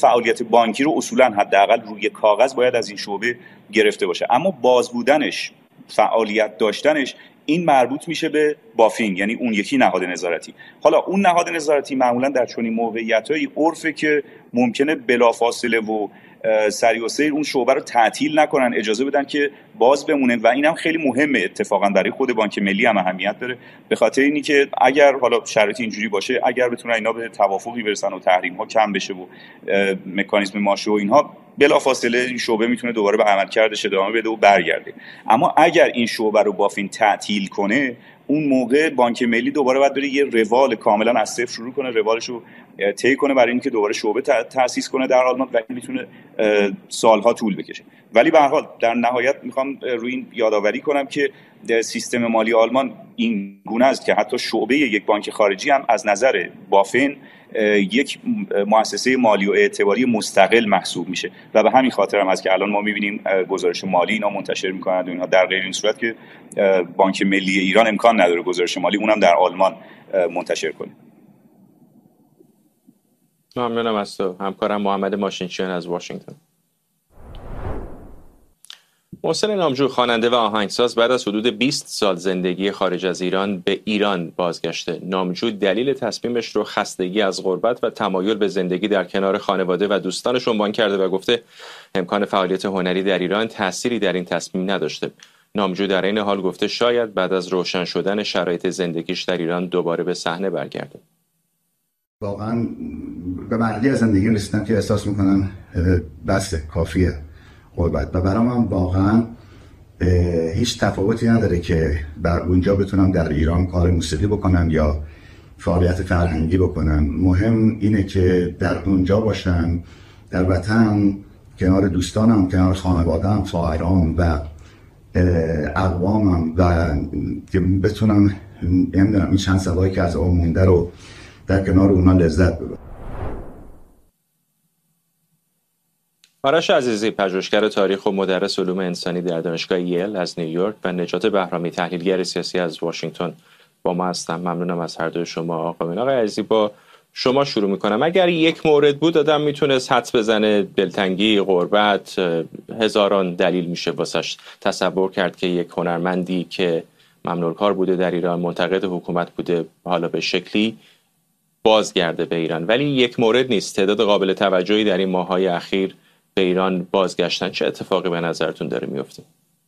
فعالیت بانکی رو اصولا حداقل روی کاغذ باید از این شعبه گرفته باشه، اما باز بودنش، فعالیت داشتنش، این مربوط میشه به بافین، یعنی اون یکی نهاد نظارتی. حالا اون نهاد نظارتی معمولا در چنین موقعیتایی عرفه که ممکنه بلافاصله و سریع و سیر اون شعبه رو تعطیل نکنن، اجازه بدن که باز بمونه و اینم خیلی مهمه اتفاقا برای خود بانک ملی هم اهمیت داره، به خاطر اینی که اگر حالا شرایط اینجوری باشه، اگر بتونن اینا به توافقی برسن و تحریم ها کم بشه و مکانیزم ماشه و اینها، بلافاصله این شعبه میتونه دوباره به عملکردش ادامه بده و برگرده. اما اگر این شعبه رو بافین تعطیل کنه، اون موقع بانک ملی دوباره باید بره یه روال کاملا از صفر شروع کنه، روالش رو طی کنه برای اینکه دوباره شعبه تأسیس کنه در آلمان و این میتونه سالها طول بکشه. ولی به هر حال در نهایت میخوام روی این یادآوری کنم که سیستم مالی آلمان این گونه است که حتی شعبه یک بانک خارجی هم از نظر بافن یک مؤسسه مالی و اعتباری مستقل محسوب میشه و به همین خاطر هم هست که الان ما میبینیم گزارش مالی اینا منتشر میکنند و اینها، در غیر این صورت که بانک ملی ایران امکان نداره گزارش مالی اونم در آلمان منتشر کنه. ممنونم از تو. همکارم محمد ماشینچیان از واشنگتن. محسن نامجو، خواننده و آهنگساز، بعد از حدود 20 سال زندگی خارج از ایران به ایران بازگشته. نامجو دلیل تصمیمش رو خستگی از غربت و تمایل به زندگی در کنار خانواده و دوستانش عنوان کرده و گفته امکان فعالیت هنری در ایران تأثیری در این تصمیم نداشته. نامجو در این حال گفته شاید بعد از روشن شدن شرایط زندگیش در ایران دوباره به صحنه برگرده. واقعا به مرحله از زندگی رسیدم که احساس میکنم بس کافیه غربت و برام هم واقعا هیچ تفاوتی نداره که در اونجا بتونم در ایران کار موسیقی بکنم یا فعالیت فرهنگی بکنم. مهم اینه که در اونجا باشم، در وطن، کنار دوستانم، کنار خانواده‌ام، شاعرام و اقوامم و که بتونم این چند سالایی که از اون مونده رو در کنار اونا لذت ببرم. آرش عزیزی، پژوهشگر تاریخ و مدرس علوم انسانی در دانشگاه ییل از نیویورک و نجات بهرامی، تحلیلگر سیاسی از واشنگتن با ما هستم. ممنونم از هر دوی شما. آقای عزیزی، با شما شروع میکنم. اگر یک مورد بود آدم میتونست حدس بزنه، دلتنگی، غربت، هزاران دلیل میشه واسش تصور کرد که یک هنرمندی که ممنوع کار بوده در ایران، منتقد حکومت بوده، حالا به شکلی بازگرده به ایران. ولی یک مورد نیست. تعداد قابل توجهی در این ماه‌های اخیر به ایران بازگشتن. چه اتفاقی به نظرتون داره میفته؟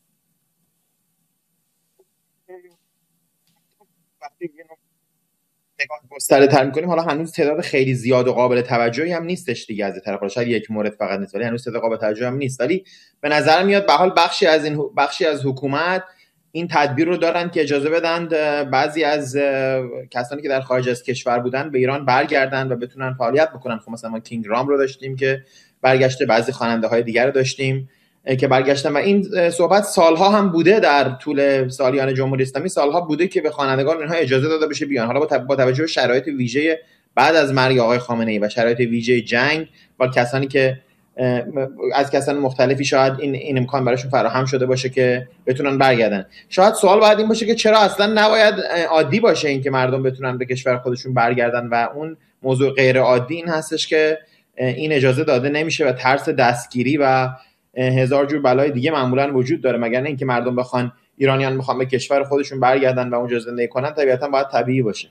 وقتی نگاه گسترده‌تر می‌کنیم، حالا هنوز تعداد خیلی زیاد و قابل توجهی هم نیستش دیگه از طرف، شاید یک مورد فقط نیست ولی هنوز تعداد قابل توجه هم نیست. ولی به نظر میاد به حال بخشی از حکومت این تدبیر رو دارن که اجازه بدن بعضی از کسانی که در خارج از کشور بودن به ایران برگردن و بتونن فعالیت بکنن. خب مثلا ما کینگ رام رو داشتیم که برگشته، بعضی خواننده‌های دیگر رو داشتیم که برگشتن و این صحبت سالها هم بوده، در طول سالیان جمهوری اسلامی سالها بوده که به خوانندگان اینها اجازه داده بشه بیان. حالا با توجه به شرایط ویژه بعد از مرگ آقای خامنه‌ای و شرایط ویژه جنگ با کسانی که از کسان مختلفی شاید این امکان براشون فراهم شده باشه که بتونن برگردن. شاید سوال بعد این باشه که چرا اصلا نباید عادی باشه این که مردم بتونن به کشور خودشون برگردن و اون موضوع غیر عادی این هستش که این اجازه داده نمیشه و ترس دستگیری و هزار جور بلای دیگه معمولا وجود داره. مگر نه اینکه مردم بخوان، ایرانیان بخوان به کشور خودشون برگردن و اونجا زندگی کنن، طبیعتا باید طبیعی باشه.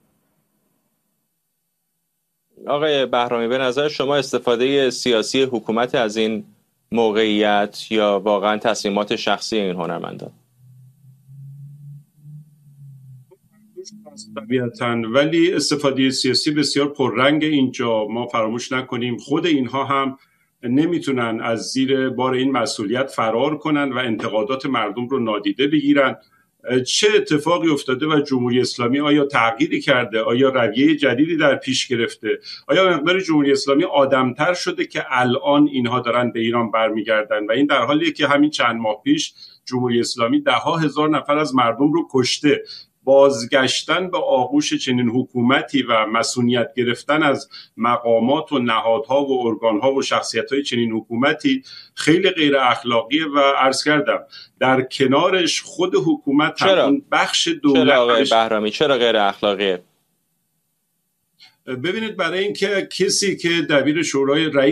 آقای بهرامی، به نظر شما استفاده سیاسی حکومت از این موقعیت یا واقعا تصمیمات شخصی این هنرمندان؟ طبیعتاً، ولی استفاده سیاسی بسیار پررنگ اینجا. ما فراموش نکنیم خود اینها هم نمیتونن از زیر بار این مسئولیت فرار کنن و انتقادات مردم رو نادیده بگیرن. چه اتفاقی افتاده و جمهوری اسلامی آیا تغییری کرده؟ آیا رویه جدیدی در پیش گرفته؟ آیا مقدار جمهوری اسلامی آدمتر شده که الان اینها دارن به ایران برمیگردن؟ و این در حالیه که همین چند ماه پیش جمهوری اسلامی ده‌ها هزار نفر از مردم رو کشته. بازگشتن به آغوش چنین حکومتی و مسئولیت گرفتن از مقامات و نهادها و ارگانها و شخصیت‌های چنین حکومتی خیلی غیر اخلاقیه و عرض کردم در کنارش خود حکومت هم بخش دولت. چرا آقای بهرامی چرا غیر اخلاقیه؟ ببینید، برای اینکه کسی که دبیر شورای